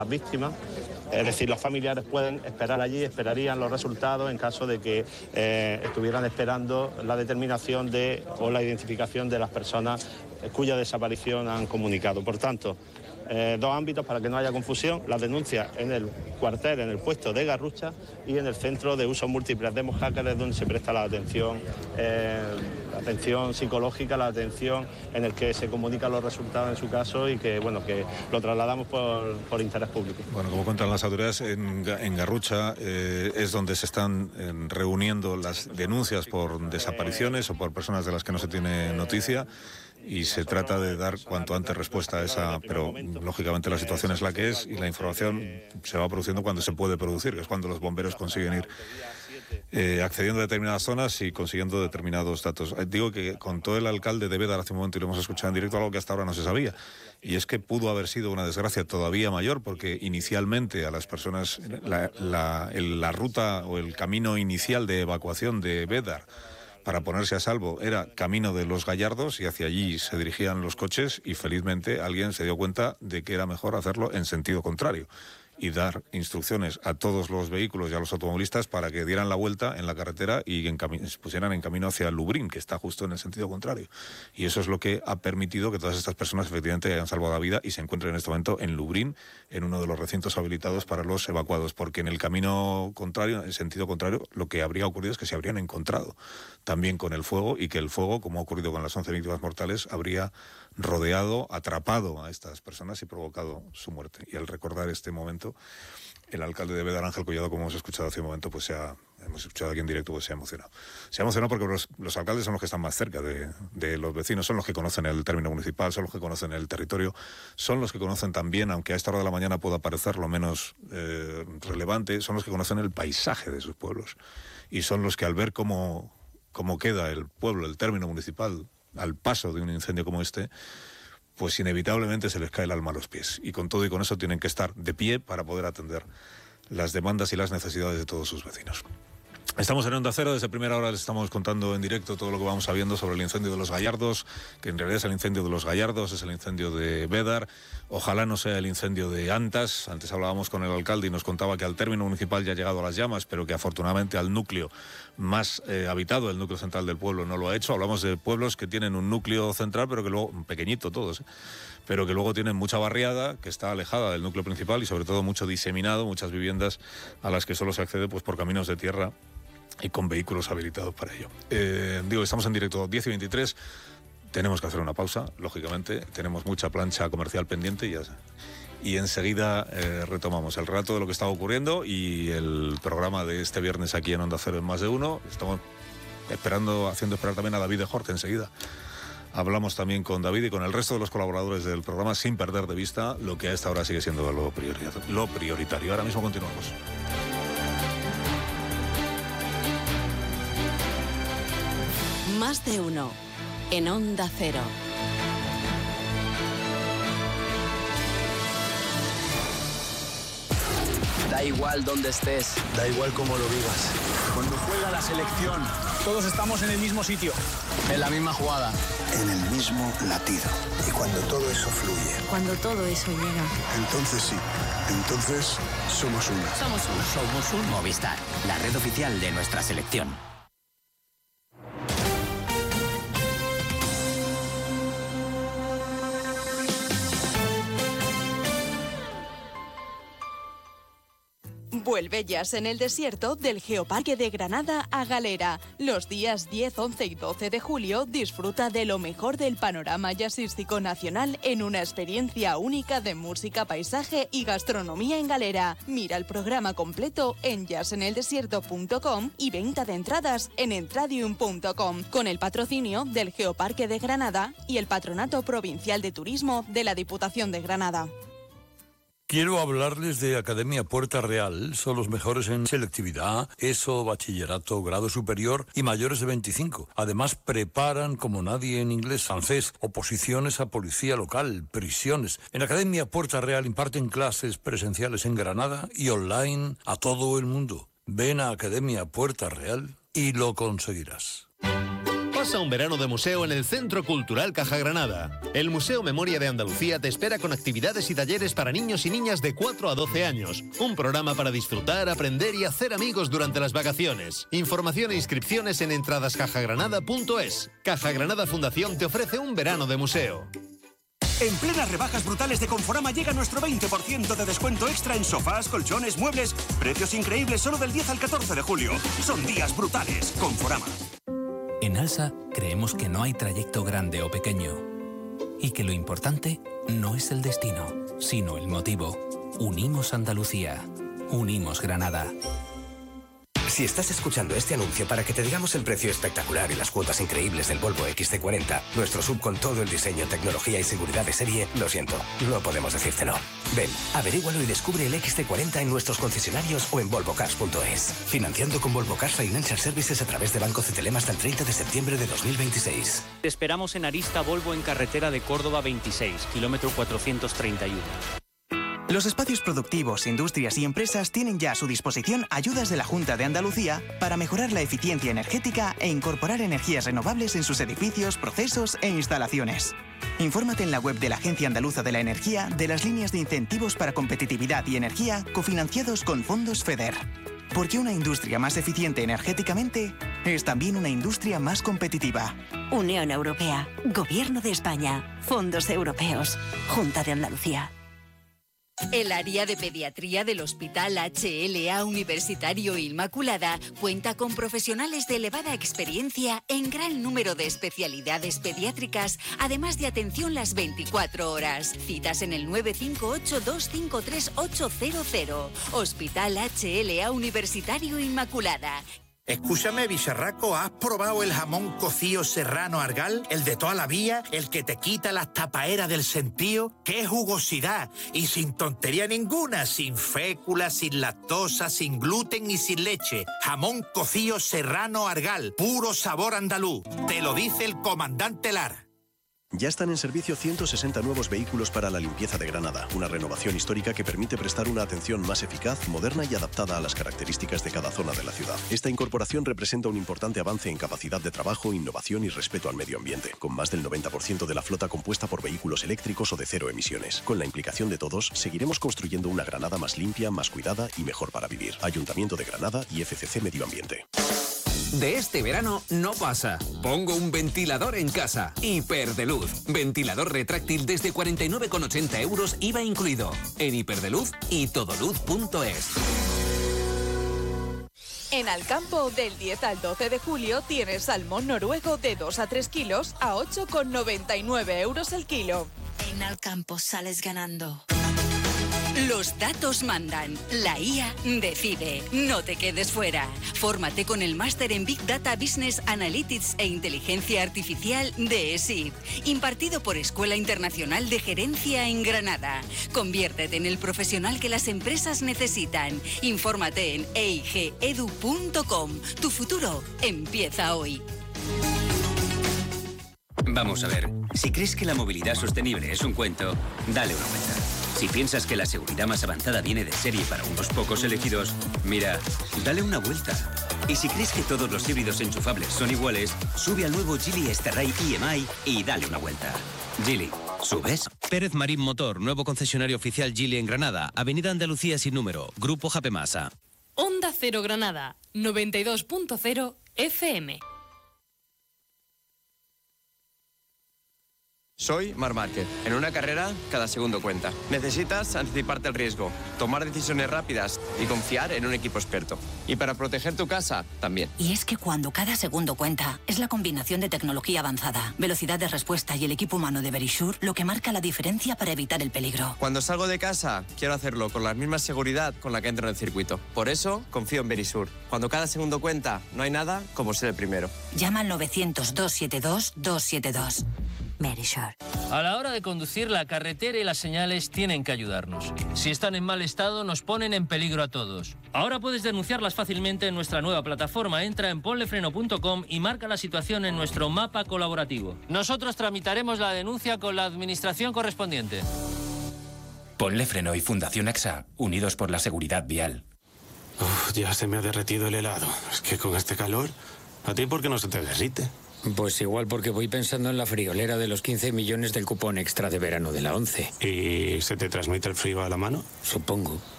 las víctimas. Es decir, los familiares pueden esperar allí, esperarían los resultados en caso de que estuvieran esperando la determinación o la identificación de las personas cuya desaparición han comunicado. Por tanto, dos ámbitos para que no haya confusión: las denuncias en el cuartel, en el puesto de Garrucha, y en el centro de usos múltiples de Mojácar, donde se presta la atención psicológica, la atención en el que se comunican los resultados en su caso y que, bueno, que lo trasladamos por interés público. Bueno, como cuentan las autoridades, en Garrucha es donde se están reuniendo las denuncias por desapariciones o por personas de las que no se tiene noticia. Y se trata de dar cuanto antes respuesta a esa, pero lógicamente la situación es la que es y la información se va produciendo cuando se puede producir, que es cuando los bomberos consiguen ir accediendo a determinadas zonas y consiguiendo determinados datos. Digo que contó el alcalde de Bédar hace un momento, y lo hemos escuchado en directo, algo que hasta ahora no se sabía, y es que pudo haber sido una desgracia todavía mayor, porque inicialmente a las personas, la ruta o el camino inicial de evacuación de Bédar para ponerse a salvo era camino de Los Gallardos, y hacia allí se dirigían los coches, y felizmente alguien se dio cuenta de que era mejor hacerlo en sentido contrario y dar instrucciones a todos los vehículos y a los automovilistas para que dieran la vuelta en la carretera y se pusieran en camino hacia Lubrín, que está justo en el sentido contrario. Y eso es lo que ha permitido que todas estas personas efectivamente hayan salvado la vida y se encuentren en este momento en Lubrín, en uno de los recintos habilitados para los evacuados, porque en el camino contrario, en el sentido contrario, lo que habría ocurrido es que se habrían encontrado también con el fuego, y que el fuego, como ha ocurrido con las 11 víctimas mortales, habría rodeado, atrapado a estas personas y provocado su muerte. Y al recordar este momento, el alcalde de Bédar, Ángel Collado, como hemos escuchado hace un momento, pues hemos escuchado aquí en directo, pues se ha emocionado. Se ha emocionado porque los alcaldes son los que están más cerca de los vecinos, son los que conocen el término municipal, son los que conocen el territorio, son los que conocen también, aunque a esta hora de la mañana pueda parecer lo menos relevante, son los que conocen el paisaje de sus pueblos. Y son los que, al ver cómo queda el pueblo, el término municipal, al paso de un incendio como este, pues inevitablemente se les cae el alma a los pies. Y con todo y con eso tienen que estar de pie para poder atender las demandas y las necesidades de todos sus vecinos. Estamos en Onda Cero, desde primera hora les estamos contando en directo todo lo que vamos sabiendo sobre el incendio de Los Gallardos, que en realidad es el incendio de Los Gallardos, es el incendio de Bédar. Ojalá no sea el incendio de Antas. Antes hablábamos con el alcalde y nos contaba que al término municipal ya ha llegado a las llamas, pero que afortunadamente al núcleo más habitado, el núcleo central del pueblo, no lo ha hecho. Hablamos de pueblos que tienen un núcleo central, pero que luego, pequeñito todos, pero que luego tienen mucha barriada, que está alejada del núcleo principal y sobre todo mucho diseminado, muchas viviendas a las que solo se accede pues por caminos de tierra y con vehículos habilitados para ello. Estamos en directo 10 y 23, tenemos que hacer una pausa, lógicamente, tenemos mucha plancha comercial pendiente y enseguida retomamos el relato de lo que está ocurriendo y el programa de este viernes aquí en Onda Cero en Más de Uno. Estamos haciendo esperar también a David de Jorge enseguida. Hablamos también con David y con el resto de los colaboradores del programa sin perder de vista lo que a esta hora sigue siendo lo prioritario. Ahora mismo continuamos. Más de Uno, en Onda Cero. Da igual dónde estés, da igual cómo lo vivas. Cuando juega la selección, todos estamos en el mismo sitio, en la misma jugada, en el mismo latido. Y cuando todo eso fluye, cuando todo eso llega, entonces sí, entonces somos una. Somos uno. Somos un Movistar, la red oficial de nuestra selección. Vuelve Jazz en el Desierto del Geoparque de Granada a Galera. Los días 10, 11 y 12 de julio disfruta de lo mejor del panorama jazzístico nacional en una experiencia única de música, paisaje y gastronomía en Galera. Mira el programa completo en jazzeneldesierto.com y venta de entradas en entradium.com, con el patrocinio del Geoparque de Granada y el Patronato Provincial de Turismo de la Diputación de Granada. Quiero hablarles de Academia Puerta Real. Son los mejores en selectividad, ESO, bachillerato, grado superior y mayores de 25. Además, preparan como nadie en inglés, francés, oposiciones a policía local, prisiones. En Academia Puerta Real imparten clases presenciales en Granada y online a todo el mundo. Ven a Academia Puerta Real y lo conseguirás. Pasa un verano de museo en el Centro Cultural Caja Granada. El Museo Memoria de Andalucía te espera con actividades y talleres para niños y niñas de 4 a 12 años. Un programa para disfrutar, aprender y hacer amigos durante las vacaciones. Información e inscripciones en entradascajagranada.es. Caja Granada Fundación te ofrece un verano de museo. En plenas rebajas brutales de Conforama llega nuestro 20% de descuento extra en sofás, colchones, muebles. Precios increíbles solo del 10 al 14 de julio. Son días brutales. Conforama. En Alsa creemos que no hay trayecto grande o pequeño y que lo importante no es el destino, sino el motivo. Unimos Andalucía. Unimos Granada. Si estás escuchando este anuncio para que te digamos el precio espectacular y las cuotas increíbles del Volvo XC40, nuestro SUV con todo el diseño, tecnología y seguridad de serie, lo siento, no podemos decírtelo. Ven, averígualo y descubre el XC40 en nuestros concesionarios o en volvocars.es. Financiando con Volvo Cars Financial Services a través de Banco CTLM hasta el 30 de septiembre de 2026. Te esperamos en Arista Volvo en carretera de Córdoba 26, kilómetro 431. Los espacios productivos, industrias y empresas tienen ya a su disposición ayudas de la Junta de Andalucía para mejorar la eficiencia energética e incorporar energías renovables en sus edificios, procesos e instalaciones. Infórmate en la web de la Agencia Andaluza de la Energía de las líneas de incentivos para competitividad y energía cofinanciados con fondos FEDER. Porque una industria más eficiente energéticamente es también una industria más competitiva. Unión Europea, Gobierno de España, Fondos Europeos, Junta de Andalucía. El área de pediatría del Hospital HLA Universitario Inmaculada cuenta con profesionales de elevada experiencia en gran número de especialidades pediátricas, además de atención las 24 horas. Citas en el 958-253-800. Hospital HLA Universitario Inmaculada. Escúchame, bicharraco, ¿has probado el jamón cocido serrano Argal? El de toda la vida, el que te quita las tapaeras del sentido. ¡Qué jugosidad! Y sin tontería ninguna, sin fécula, sin lactosa, sin gluten ni sin leche. Jamón cocido serrano Argal, puro sabor andaluz. Te lo dice el comandante Lara. Ya están en servicio 160 nuevos vehículos para la limpieza de Granada, una renovación histórica que permite prestar una atención más eficaz, moderna y adaptada a las características de cada zona de la ciudad. Esta incorporación representa un importante avance en capacidad de trabajo, innovación y respeto al medio ambiente, con más del 90% de la flota compuesta por vehículos eléctricos o de cero emisiones. Con la implicación de todos, seguiremos construyendo una Granada más limpia, más cuidada y mejor para vivir. Ayuntamiento de Granada y FCC Medio Ambiente. De este verano no pasa. Pongo un ventilador en casa. Hiperdeluz. Ventilador retráctil desde 49,80 euros IVA incluido. En Hiperdeluz y todoluz.es. En Alcampo, del 10 al 12 de julio, tienes salmón noruego de 2 a 3 kilos a 8,99 euros el kilo. En Alcampo sales ganando. Los datos mandan. La IA decide. No te quedes fuera. Fórmate con el máster en Big Data Business Analytics e Inteligencia Artificial de ESID, impartido por Escuela Internacional de Gerencia en Granada. Conviértete en el profesional que las empresas necesitan. Infórmate en eigedu.com. Tu futuro empieza hoy. Vamos a ver, si crees que la movilidad sostenible es un cuento, dale una vuelta. Si piensas que la seguridad más avanzada viene de serie para unos pocos elegidos, mira, dale una vuelta. Y si crees que todos los híbridos enchufables son iguales, sube al nuevo Geely Starray EMI y dale una vuelta. Geely, ¿subes? Pérez Marín Motor, nuevo concesionario oficial Geely en Granada, Avenida Andalucía sin número, Grupo Japemasa. Onda Cero Granada, 92.0 FM. Soy Marc Márquez. En una carrera, cada segundo cuenta. Necesitas anticiparte al riesgo, tomar decisiones rápidas y confiar en un equipo experto. Y para proteger tu casa, también. Y es que cuando cada segundo cuenta, es la combinación de tecnología avanzada, velocidad de respuesta y el equipo humano de Verisure lo que marca la diferencia para evitar el peligro. Cuando salgo de casa, quiero hacerlo con la misma seguridad con la que entro en el circuito. Por eso, confío en Verisure. Cuando cada segundo cuenta, no hay nada como ser el primero. Llama al 900-272-272. Verisure. A la hora de conducir, la carretera y las señales tienen que ayudarnos. Si están en mal estado, nos ponen en peligro a todos. Ahora puedes denunciarlas fácilmente en nuestra nueva plataforma. Entra en ponlefreno.com y marca la situación en nuestro mapa colaborativo. Nosotros tramitaremos la denuncia con la administración correspondiente. Ponle Freno y Fundación AXA, unidos por la seguridad vial. Ya se me ha derretido el helado. Es que con este calor, ¿a ti por qué no se te derrite? Pues igual porque voy pensando en la friolera de los 15 millones del cupón extra de verano de la 11. ¿Y se te transmite el frío a la mano? Supongo.